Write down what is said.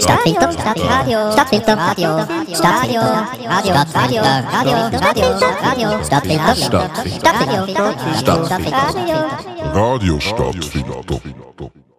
Stadtfilter, Radio, Stadtfilter, Radio, Stadtfilter, Radio, Radio, Radio, Stadtfilter, Stadtfilter, Radio Stadtfilter.